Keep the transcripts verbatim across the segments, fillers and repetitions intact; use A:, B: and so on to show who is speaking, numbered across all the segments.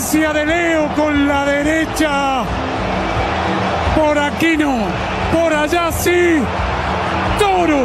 A: Gracia de Leo con la derecha. Por aquí no. Por allá sí. Toro.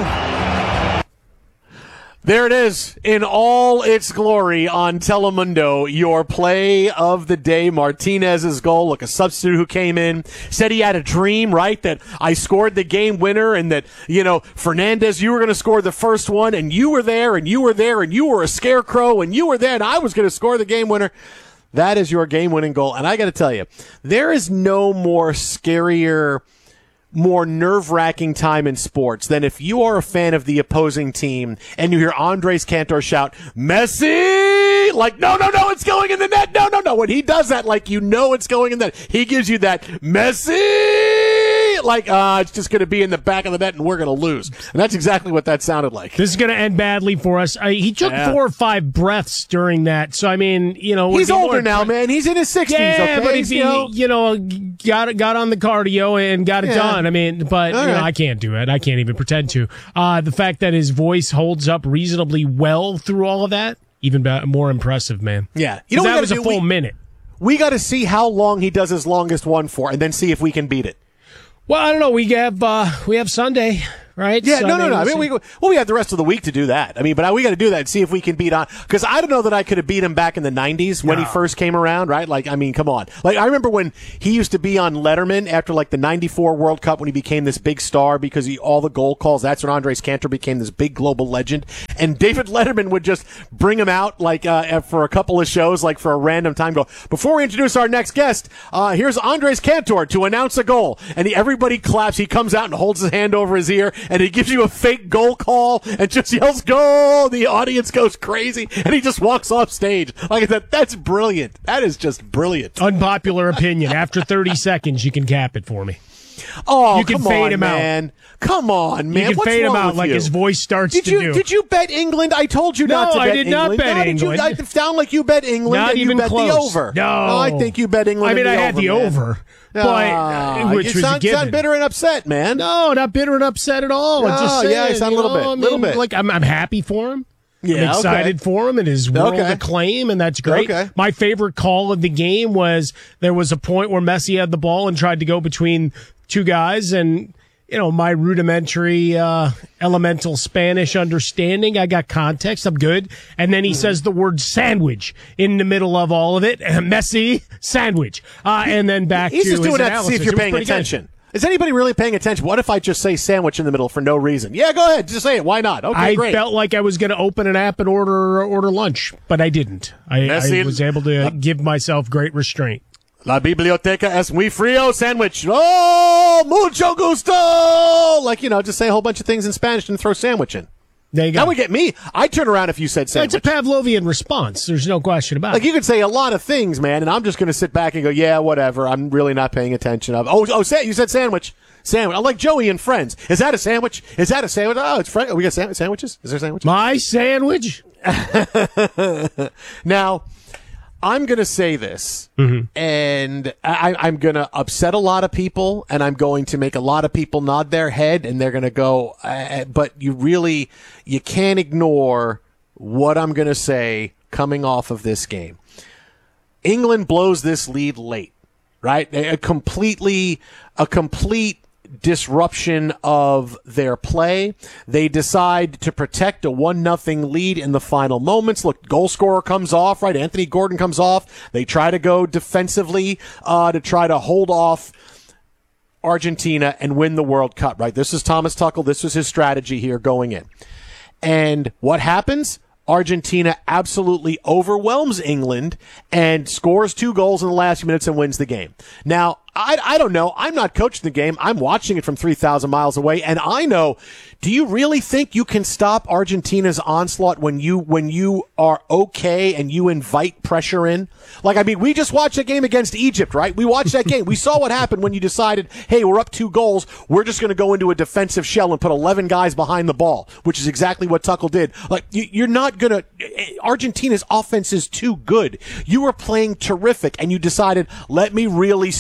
B: There it is in all its glory on Telemundo, your play of the day. Martinez's goal, look, a substitute who came in, said he had a dream, right, that I scored the game winner and that, you know, Fernandez, you were going to score the first one and you were there and you were there and you were a scarecrow and you were there and I was going to score the game winner. That is your game-winning goal. And I got to tell you, there is no more scarier, more nerve-wracking time in sports than if you are a fan of the opposing team and you hear Andres Cantor shout, Messi! Like, no, no, no, it's going in the net. No, no, no. When he does that, like, you know it's going in the net. He gives you that, Messi! Like, uh, it's just going to be in the back of the net and we're going to lose. And that's exactly what that sounded like.
C: This is going to end badly for us. Uh, he took yeah. four or five breaths during that. So, I mean, you know.
B: He's older now, pre- man. He's in his sixties,
C: yeah,
B: okay?
C: but if he,
B: you know,
C: you know, got, got on the cardio and got it yeah. done. I mean, but you know, right. I can't do it. I can't even pretend to. Uh, the fact that his voice holds up reasonably well through all of that, even more impressive, man.
B: Yeah.
C: You know that was a full we, minute.
B: We got to see how long he does his longest one for and then see if we can beat it.
C: Well, I don't know. We have uh, we have Sunday, right?
B: Yeah,
C: Sunday,
B: no, no, no. I mean, we well, we have the rest of the week to do that. I mean, but we got to do that and see if we can beat on. Because I don't know that I could have beat him back in the nineties when no. he first came around, right? Like, I mean, come on. Like, I remember when he used to be on Letterman after like the ninety-four World Cup when he became this big star because he all the goal calls. That's when Andres Cantor became this big global legend. And David Letterman would just bring him out like uh, for a couple of shows, like for a random time. Go before we introduce our next guest. Uh, here's Andres Cantor to announce a goal, and he, everybody claps. He comes out and holds his hand over his ear, and he gives you a fake goal call and just yells "goal." The audience goes crazy, and he just walks off stage. Like I said, that's brilliant. That is just brilliant.
C: Unpopular opinion. After thirty seconds, you can cap it for me.
B: Oh,
C: you can
B: come
C: fade
B: on,
C: him
B: man.
C: out.
B: Come on, man.
C: You can
B: What's
C: fade him
B: wrong
C: out
B: with
C: like
B: you?
C: his voice starts
B: did
C: to
B: you,
C: do.
B: Did you bet England? I told you
C: no,
B: not to bet
C: I did
B: England.
C: not bet
B: no,
C: England.
B: Did you, I sound like you bet England
C: Not
B: and
C: even
B: you bet
C: close.
B: the over.
C: No.
B: no. I think you bet England
C: I mean,
B: and the
C: I had
B: over,
C: the
B: man.
C: over. But,
B: uh,
C: which
B: you
C: was
B: sound,
C: a given.
B: sound bitter and upset, man.
C: No, not bitter and upset at all.
B: No,
C: just saying,
B: yeah, I sound a little
C: know,
B: bit.
C: I mean,
B: little bit.
C: Like, I'm, I'm happy for him.
B: Yeah,
C: I'm excited
B: okay.
C: for him and his world
B: okay.
C: acclaim, and that's great.
B: Okay.
C: My favorite call of the game was there was a point where Messi had the ball and tried to go between two guys, and you know, my rudimentary uh, elemental Spanish understanding, I got context, I'm good. And then he mm-hmm. says the word sandwich in the middle of all of it. Messi, sandwich. Uh, and then back
B: He's
C: to
B: just doing
C: his
B: that
C: analysis.
B: to see if you're paying attention. Good. Is anybody really paying attention? What if I just say sandwich in the middle for no reason? Yeah, go ahead. Just say it. Why not? Okay,
C: I
B: great.
C: felt like I was going to open an app and order order lunch, but I didn't. I, I was able to give myself great restraint.
B: La biblioteca es muy frío sandwich. Oh, mucho gusto. Like, you know, just say a whole bunch of things in Spanish and throw sandwich in.
C: There you go.
B: That would get me. I'd turn around if you said sandwich.
C: It's a Pavlovian response. There's no question about
B: like,
C: it.
B: Like, you could say a lot of things, man, and I'm just going to sit back and go, yeah, whatever. I'm really not paying attention. Of Oh, oh, say, you said sandwich. Sandwich. I'm like Joey and Friends. Is that a sandwich? Is that a sandwich? Oh, it's Friends. We got sand- sandwiches? Is there sandwiches?
C: My sandwich?
B: Now, I'm going to say this,
C: mm-hmm.
B: and I, I'm going to upset a lot of people, and I'm going to make a lot of people nod their head, and they're going to go, uh, but you really, you can't ignore what I'm going to say coming off of this game. England blows this lead late, right? A completely, a complete disruption of their play. They decide to protect a one nothing lead in the final moments. Look, goal scorer comes off, right? Anthony Gordon comes off. They try to go defensively uh, to try to hold off Argentina and win the World Cup, right? This is Thomas Tuchel. This was his strategy here going in. And what happens? Argentina absolutely overwhelms England and scores two goals in the last few minutes and wins the game. Now, I, I don't know. I'm not coaching the game. I'm watching it from three thousand miles away, and I know, do you really think you can stop Argentina's onslaught when you when you are okay and you invite pressure in? Like, I mean, we just watched that game against Egypt, right? We watched that game. We saw what happened when you decided, hey, we're up two goals. We're just going to go into a defensive shell and put eleven guys behind the ball, which is exactly what Tuchel did. Like, you, you're not going to – Argentina's offense is too good. You were playing terrific, and you decided, let me really start to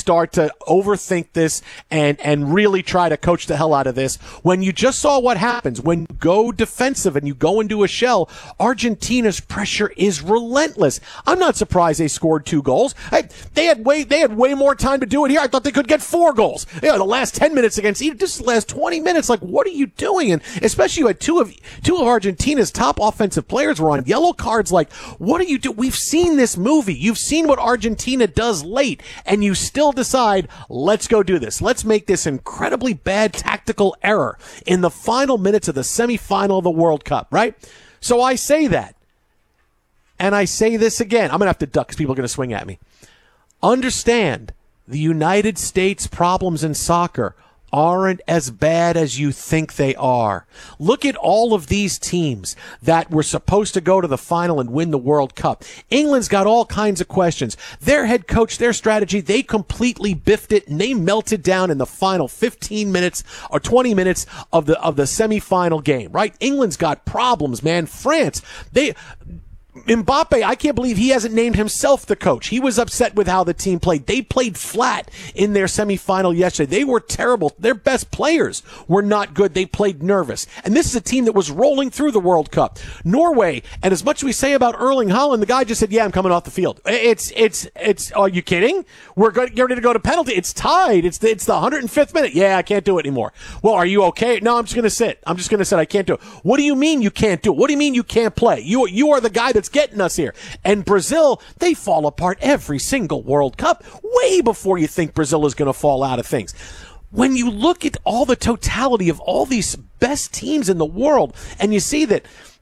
B: to overthink this and, and really try to coach the hell out of this when you just saw what happens when you go defensive and you go into a shell. Argentina's pressure is relentless. I'm not surprised they scored two goals. I, they had way they had way more time to do it here. I thought they could get four goals. You know, the last ten minutes against Egypt, just the last twenty minutes. Like, what are you doing? And especially you had two of two of Argentina's top offensive players were on yellow cards. Like, what are you doing? We've seen this movie. You've seen what Argentina does late, and you still decide, let's go do this. Let's make this incredibly bad tactical error in the final minutes of the semifinal of the World Cup, right? So I say that. And I say this again. I'm going to have to duck because people are going to swing at me. Understand, the United States problems in soccer aren't as bad as you think they are. Look at all of these teams that were supposed to go to the final and win the World Cup. England's got all kinds of questions. Their head coach, their strategy, they completely biffed it and they melted down in the final fifteen minutes or twenty minutes of the of the semifinal game, right? England's got problems, man. France, they Mbappe, I can't believe he hasn't named himself the coach. He was upset with how the team played. They played flat in their semifinal yesterday. They were terrible. Their best players were not good. They played nervous. And this is a team that was rolling through the World Cup. Norway, and as much as we say about Erling Haaland, the guy just said, yeah, I'm coming off the field. It's, it's, it's, are you kidding? We're going, getting ready to go to penalty. It's tied. It's the, it's the one hundred fifth minute. Yeah, I can't do it anymore. Well, are you okay? No, I'm just going to sit. I'm just going to sit. I can't do it. What do you mean you can't do it? What do you mean you can't play? You, you are the guy that's getting us here. And Brazil, they fall apart every single World Cup way before you think Brazil is going to fall out of things. When you look at all the totality of all these best teams in the world and you see that